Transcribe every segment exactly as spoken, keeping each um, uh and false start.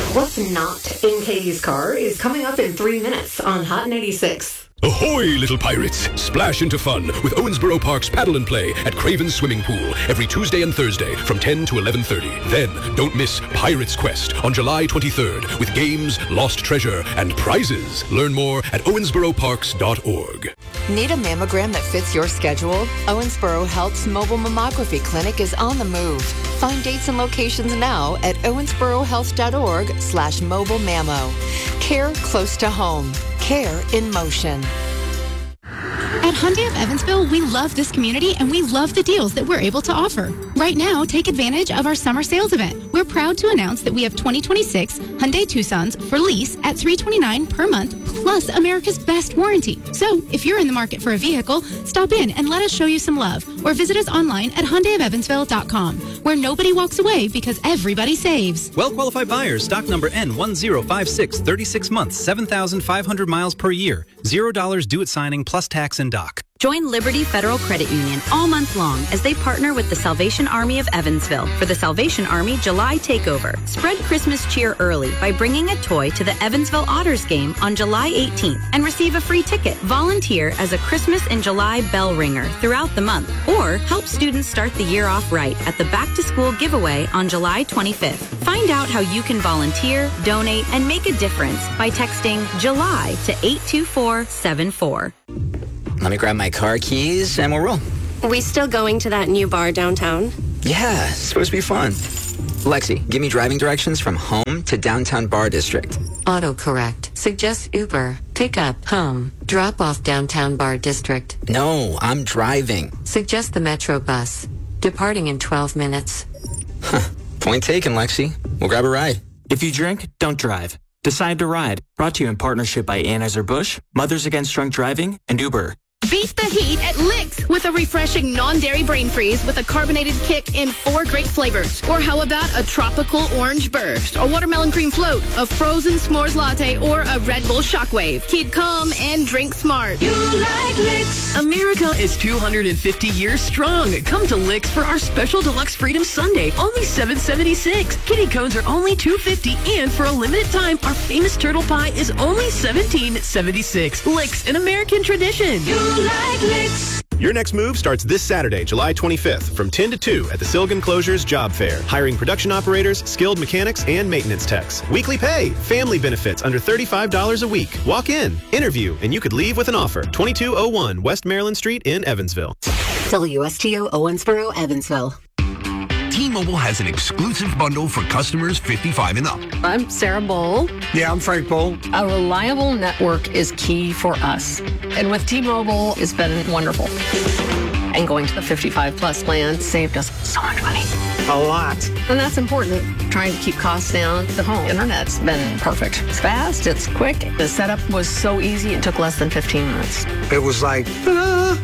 What's not in Katie's car is coming up in three minutes on Hot ninety-six. Ahoy, little pirates! Splash into fun with Owensboro Park's Paddle and Play at Craven's Swimming Pool every Tuesday and Thursday from ten to eleven thirty. Then, don't miss Pirate's Quest on July twenty-third with games, lost treasure, and prizes. Learn more at owensboro parks dot org. Need a mammogram that fits your schedule? Owensboro Health's mobile mammography clinic is on the move. Find dates and locations now at owensboro health dot org slash mobile mammo. Care close to home. Care in motion. At Hyundai of Evansville, we love this community and we love the deals that we're able to offer. Right now, take advantage of our summer sales event. We're proud to announce that we have twenty twenty-six Hyundai Tucsons for lease at three hundred twenty-nine dollars per month, plus America's best warranty. So, if you're in the market for a vehicle, stop in and let us show you some love, or visit us online at hyundai of evansville dot com, where nobody walks away because everybody saves. Well-qualified buyers, stock number N one zero five six, thirty-six months, seven thousand five hundred miles per year, zero dollars due at signing plus tax and dock. Join Liberty Federal Credit Union all month long as they partner with the Salvation Army of Evansville for the Salvation Army July Takeover. Spread Christmas cheer early by bringing a toy to the Evansville Otters game on July eighteenth and receive a free ticket. Volunteer as a Christmas in July bell ringer throughout the month, or help students start the year off right at the Back to School giveaway on July twenty-fifth. Find out how you can volunteer, donate, and make a difference by texting July to eight two four seven four. Let me grab my car keys and we'll roll. We still going to that new bar downtown? Yeah, it's supposed to be fun. Lexi, give me driving directions from home to downtown Bar District. Autocorrect. Suggest Uber. Pick up home. Drop off downtown Bar District. No, I'm driving. Suggest the Metro bus. Departing in twelve minutes. Huh. Point taken, Lexi. We'll grab a ride. If you drink, don't drive. Decide to ride. Brought to you in partnership by Anheuser-Busch, Mothers Against Drunk Driving, and Uber. Beat the heat at Licks with a refreshing non-dairy brain freeze with a carbonated kick in four great flavors. Or how about a tropical orange burst, a watermelon cream float, a frozen s'mores latte, or a Red Bull shockwave. Kid, come and drink smart. You like Licks. America is two hundred fifty years strong. Come to Licks for our special deluxe Freedom Sunday, only seven seventy-six. Kitty cones are only two fifty, and for a limited time, our famous turtle pie is only seventeen seventy-six. Licks, an American tradition. You like Licks. Your next move starts this Saturday, July twenty-fifth, from ten to two at the Silgan Closures Job Fair. Hiring production operators, skilled mechanics, and maintenance techs. Weekly pay, family benefits under thirty-five dollars a week. Walk in, interview, and you could leave with an offer. twenty-two oh one West Maryland Street in Evansville. W S T O Owensboro, Evansville. T-Mobile has an exclusive bundle for customers fifty-five and up. I'm Sarah Bowl. Yeah, I'm Frank Bowl. A reliable network is key for us. And with T-Mobile, it's been wonderful. And going to the fifty-five plus plan saved us so much money. A lot. And that's important. Trying to keep costs down. The home internet's been perfect. It's fast, it's quick. The setup was so easy, it took less than fifteen minutes. It was like, ta-da!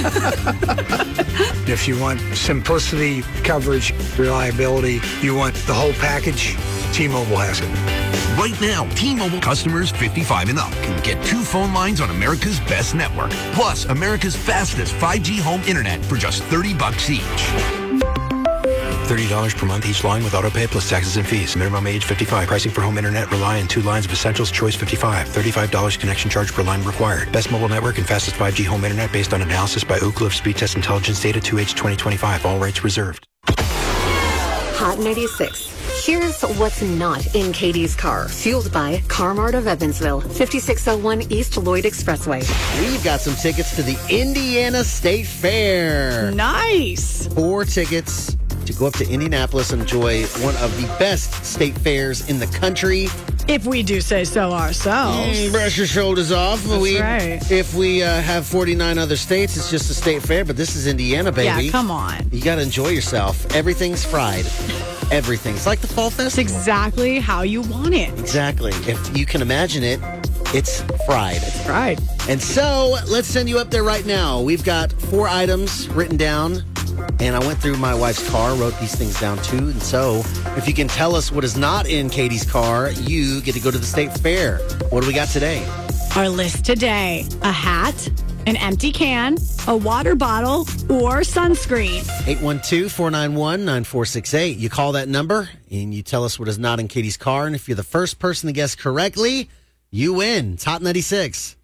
If you want simplicity, coverage, reliability, you want the whole package, T-Mobile has it. Right now, T-Mobile customers fifty-five and up can get two phone lines on America's best network, plus America's fastest five G home internet for just thirty bucks each. thirty dollars per month each line with autopay plus taxes and fees. Minimum age fifty-five. Pricing for home internet rely on two lines of Essentials Choice fifty-five. thirty-five dollars connection charge per line required. Best mobile network and fastest five G home internet based on analysis by Ookla of Speed Test Intelligence Data two H twenty twenty-five. All rights reserved. Hot ninety-six. Here's what's not in Katie's car. Fueled by Car-Mart of Evansville, fifty-six oh one East Lloyd Expressway. We've got some tickets to the Indiana State Fair. Nice. Four tickets to go up to Indianapolis and enjoy one of the best state fairs in the country. If we do say so ourselves. Mm, brush your shoulders off. That's we, right. If we uh, have forty-nine other states, it's just a state fair, but this is Indiana, baby. Yeah, come on. You got to enjoy yourself. Everything's fried. Everything. It's like the fall festival. It's exactly how you want it. Exactly. If you can imagine it, it's fried. It's fried. And so, let's send you up there right now. We've got four items written down. And I went through my wife's car, wrote these things down too. And so, if you can tell us what is not in Katie's car, you get to go to the state fair. What do we got today? Our list today: a hat, An empty can, a water bottle, or sunscreen. eight one two, four nine one, nine four six eight. You call that number and you tell us what is not in Katie's car. And if you're the first person to guess correctly, you win. It's Hot ninety-six.